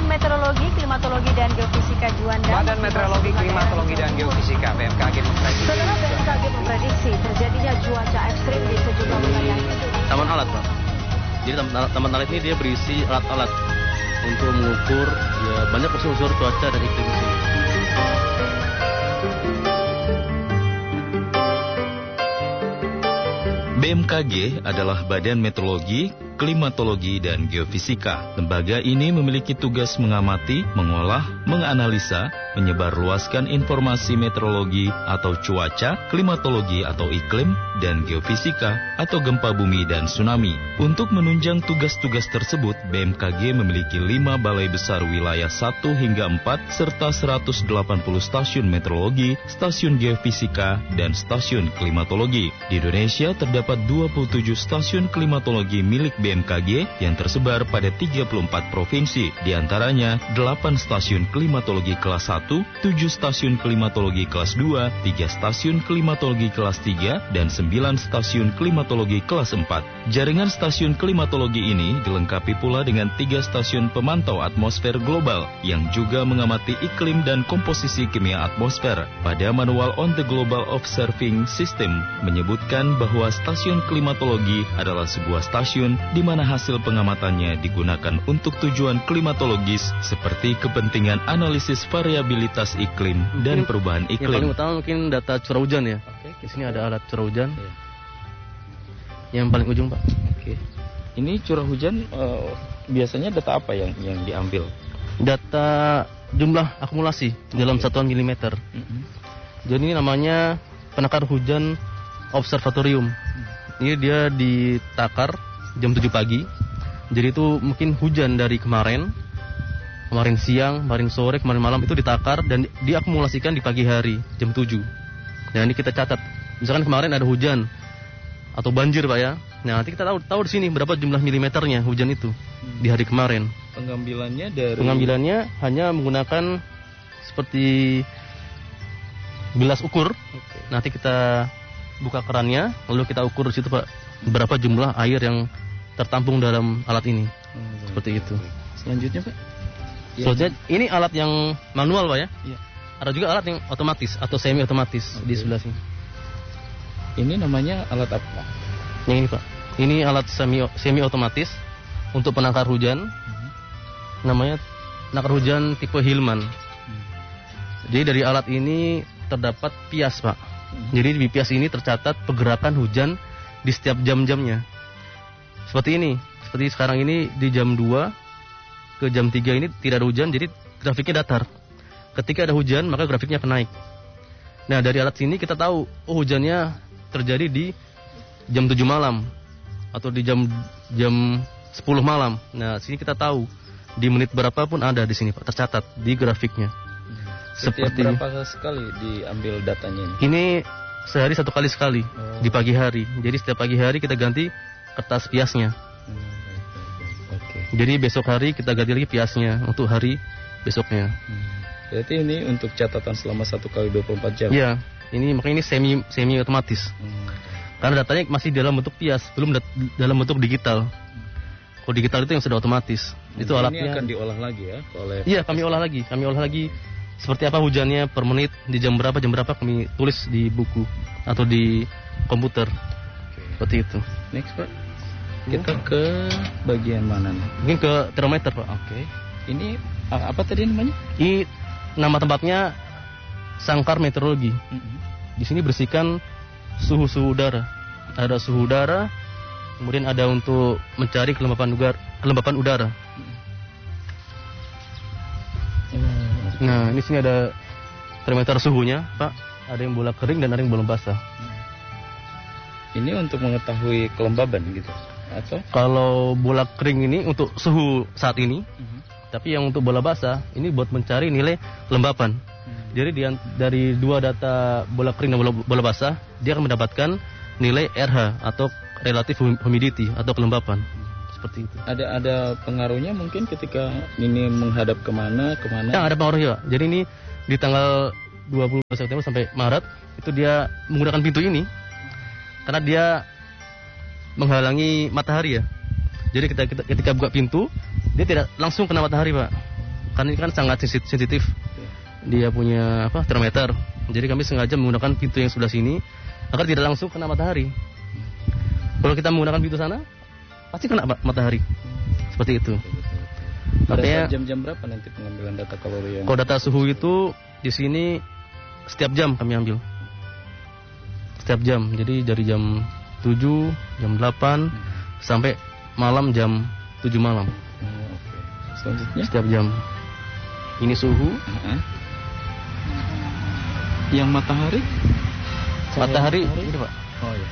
Meteorologi, Klimatologi, dan Geofisika Juanda. Badan Meteorologi, Klimatologi, dan Geofisika BMKG memprediksi. Saudara, BMKG memprediksi terjadinya cuaca ekstrim di sejumlah wilayah. Taman alat, Pak. Jadi taman alat ini dia berisi alat-alat untuk mengukur ya, banyak unsur-unsur cuaca dan iklim di sini. BMKG adalah Badan Meteorologi, Klimatologi, dan Geofisika. Lembaga ini memiliki tugas mengamati, mengolah, menganalisa, menyebarluaskan informasi meteorologi atau cuaca, klimatologi atau iklim, dan geofisika atau gempa bumi dan tsunami. Untuk menunjang tugas-tugas tersebut, BMKG memiliki 5 balai besar wilayah 1 hingga 4 serta 180 stasiun meteorologi, stasiun geofisika, dan stasiun klimatologi. Di Indonesia terdapat 27 stasiun klimatologi milik BMKG yang tersebar pada 34 provinsi. Di antaranya 8 stasiun klimatologi kelas 1, 7 stasiun klimatologi kelas 2, 3 stasiun klimatologi kelas 3, dan 9 stasiun klimatologi kelas 4. Jaringan stasiun klimatologi ini dilengkapi pula dengan 3 stasiun pemantau atmosfer global yang juga mengamati iklim dan komposisi kimia atmosfer. Pada manual On the Global Observing System menyebutkan bahwa stasiun klimatologi adalah sebuah stasiun di mana hasil pengamatannya digunakan untuk tujuan klimatologis seperti kepentingan analisis variabilitas iklim dan perubahan iklim. Yang paling utama mungkin data curah hujan ya. Oke. Di sini ada alat curah hujan. Ya. Yang paling ujung, Pak. Oke. Ini curah hujan biasanya data apa yang diambil? Data jumlah akumulasi dalam satuan milimeter. Jadi ini namanya penakar hujan observatorium. Ini dia ditakar jam 7 pagi. Jadi itu mungkin hujan dari kemarin siang, kemarin sore, kemarin malam itu ditakar dan diakumulasikan di pagi hari jam 7. Nah, ini kita catat. Misalkan kemarin ada hujan atau banjir, Pak ya. Nah, nanti kita tahu di sini berapa jumlah milimeternya hujan itu di hari kemarin. Pengambilannya hanya menggunakan seperti bilas ukur. Okay. Nanti kita buka kerannya, lalu kita ukur di situ, Pak, berapa jumlah air yang tertampung dalam alat ini. Seperti itu. Selanjutnya, Pak? Selanjutnya, ini alat yang manual, Pak ya. Iya. Ada juga alat yang otomatis atau semi otomatis di sebelah sini. Ini namanya alat apa, Pak? Yang ini, Pak. Ini alat semi otomatis untuk penakar hujan. Namanya penakar hujan tipe Hillman. Jadi dari alat ini terdapat pias, Pak. Jadi di pias ini tercatat pergerakan hujan di setiap jam-jamnya. Seperti ini. Seperti sekarang ini di jam 2 ke jam 3 ini tidak ada hujan, jadi grafiknya datar. Ketika ada hujan, maka grafiknya akan naik. Nah, dari alat sini kita tahu, hujannya terjadi di jam 7 malam atau di jam 10 malam. Nah, sini kita tahu di menit berapa pun ada di sini, Pak, tercatat di grafiknya. Seperti berapa sekali diambil datanya ini? Ini sehari 1 kali sekali di pagi hari. Jadi setiap pagi hari kita ganti kertas piasnya. Jadi besok hari kita ganti lagi piasnya untuk hari besoknya. Berarti ini untuk catatan selama 1 kali 24 jam? Iya, ini makanya ini semi otomatis. Karena datanya masih dalam bentuk pias, belum dalam bentuk digital. Kalau digital itu yang sudah otomatis. Itu alatnya. Ini akan diolah lagi ya? Iya, kami olah lagi. Seperti apa hujannya per menit, di jam berapa kami tulis di buku atau di komputer. Seperti itu. Next, Pak. Kita ke bagian mana nih? Mungkin ke termometer, Pak. Oke. Ini apa tadi namanya? Ini nama tempatnya sangkar meteorologi. Di sini bersihkan suhu udara. Ada suhu udara, kemudian ada untuk mencari kelembapan udara. Nah, ini sini ada termometer suhunya, Pak. Ada yang bola kering dan ada yang bola basah. Ini untuk mengetahui kelembaban gitu? Atau? Kalau bola kering ini untuk suhu saat ini, tapi yang untuk bola basah ini buat mencari nilai kelembapan. Jadi dari 2 data bola kering dan bola basah, dia akan mendapatkan nilai RH atau relative humidity atau kelembapan. Seperti itu. Ada pengaruhnya mungkin ketika ini menghadap kemana? Ya, ada pengaruhnya, Pak. Jadi ini di tanggal 20 September sampai Maret itu dia menggunakan pintu ini karena dia menghalangi matahari ya. Jadi ketika buka pintu, dia tidak langsung kena matahari, Pak. karena ini kan sangat sensitif. Dia punya termometer. Jadi kami sengaja menggunakan pintu yang sebelah sini agar tidak langsung kena matahari. Kalau kita menggunakan pintu sana, pasti kena matahari. Seperti itu. Pada jam-jam berapa nanti pengambilan data kalori yang? Kalau data suhu itu di sini setiap jam kami ambil. Setiap jam. Jadi dari jam 7, jam 8 sampai malam jam 7 malam. Selanjutnya? Setiap jam. Ini suhu. Yang matahari? Matahari ini, Pak. Oh iya.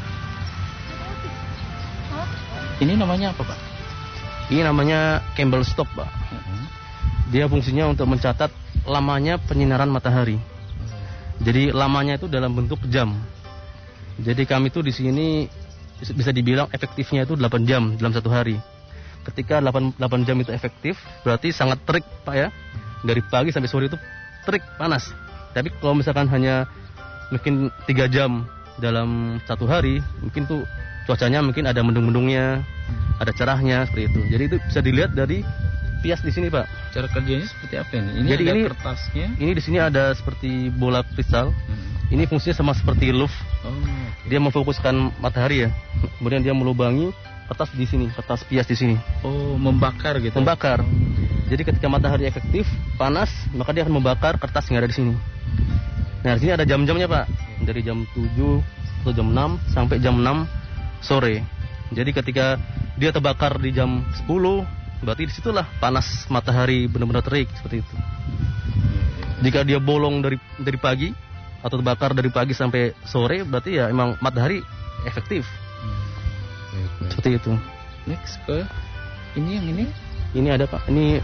Ini namanya apa, Pak? Ini namanya Campbell Stop, Pak. Dia fungsinya untuk mencatat lamanya penyinaran matahari. Jadi lamanya itu dalam bentuk jam. Jadi kami itu di sini bisa dibilang efektifnya itu 8 jam dalam satu hari. Ketika 8 jam itu efektif, berarti sangat terik, Pak ya. Dari pagi sampai sore itu terik, panas. Tapi kalau misalkan hanya mungkin 3 jam dalam satu hari, mungkin tuh cuacanya mungkin ada mendung-mendungnya, ada cerahnya seperti itu. Jadi itu bisa dilihat dari pias di sini, Pak. Cara kerjanya seperti apa ini? Ini jadi ada ini kertasnya. Ini di sini ada seperti bola kristal. Ini fungsinya sama seperti louvre. Dia memfokuskan matahari ya. Kemudian dia melubangi kertas di sini, kertas pias di sini. Oh, membakar gitu. Membakar. Jadi ketika matahari efektif, panas, maka dia akan membakar kertas yang ada di sini. Nah, di sini ada jam-jamnya, Pak. Dari jam 7 atau jam 6 sampai jam 6 sore. Jadi ketika dia terbakar di jam 10, berarti disitulah panas matahari benar-benar terik seperti itu. Jika dia bolong dari pagi atau terbakar dari pagi sampai sore, berarti ya emang matahari efektif. Seperti itu. Next ke ini yang ini? Ini ada, Pak. Ini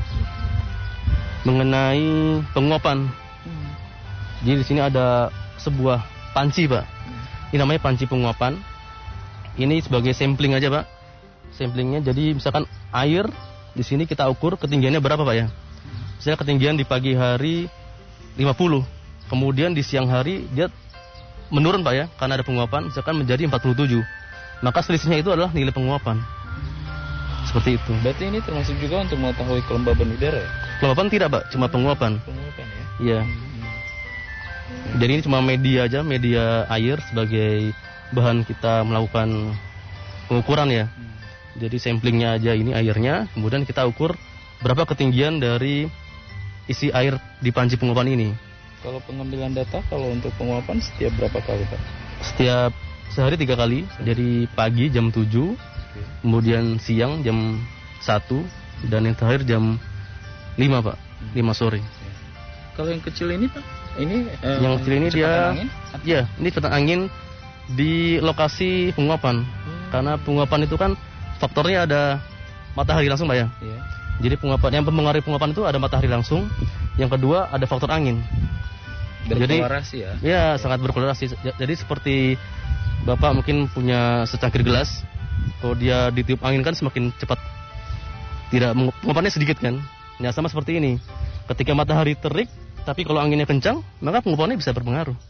mengenai penguapan. Jadi di sini ada sebuah panci, Pak. Ini namanya panci penguapan. Ini sebagai sampling aja, Pak. Samplingnya jadi misalkan air di sini kita ukur ketinggiannya berapa, Pak ya. Misalnya ketinggian di pagi hari 50. Kemudian di siang hari dia menurun, Pak ya, karena ada penguapan, misalkan menjadi 47. Maka selisihnya itu adalah nilai penguapan. Seperti itu. Berarti ini termasuk juga untuk mengetahui kelembaban udara ya? Kelembaban tidak, Pak, cuma penguapan. Penguapan ya? Iya. Jadi ini cuma media aja, media air sebagai bahan kita melakukan pengukuran ya. Jadi samplingnya aja ini airnya, kemudian kita ukur berapa ketinggian dari isi air di panci penguapan ini. Kalau pengambilan data, kalau untuk penguapan setiap berapa kali, Pak? Setiap sehari 3 kali. Jadi pagi jam 7, kemudian siang jam 1, dan yang terakhir jam 5, Pak. 5 sore. Kalau yang kecil ini, Pak? Ini yang kecil ini dia angin? Ya, ini kecepatan angin di lokasi penguapan. Karena penguapan itu kan faktornya ada matahari langsung, Pak ya. Iya. Jadi penguapan yang mempengaruhi penguapan itu ada matahari langsung. Yang kedua ada faktor angin. Berkorelasi ya? Ya, sangat berkorelasi. Jadi seperti Bapak mungkin punya secangkir gelas, kalau dia ditiup angin kan semakin cepat. Tidak, penguapannya sedikit kan. Nah, sama seperti ini. Ketika matahari terik, tapi kalau anginnya kencang, maka penguapannya bisa berpengaruh.